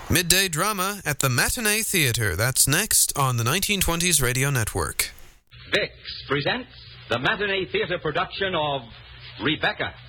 Midday drama at the Matinee Theatre. That's next on the 1920s Radio Network. Vix presents the Matinee Theatre production of Rebecca.